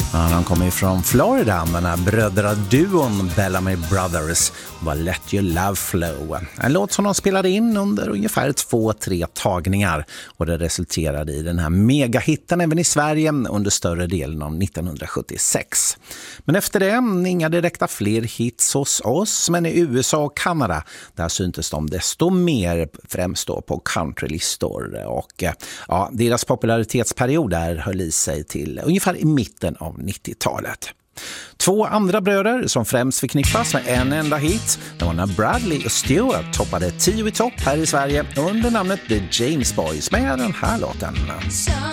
Ja, de kommer ju från Florida, den här brödraduon Bellamy Brothers var Let Your Love Flow. En låt som de spelade in under ungefär 2-3 tagningar och det resulterade i den här megahitten även i Sverige under större delen av 1976. Men efter det inga direkta fler hits hos oss, men i USA och Kanada där syntes de desto mer främst då på countrylistor och ja, deras popularitetsperiod där höll i sig till ungefär i mitten av 90-talet. 2 andra bröder som främst förknippas med en enda hit, det var när Bradley och Stewart toppade 10 i topp här i Sverige under namnet The James Boys med den här låten.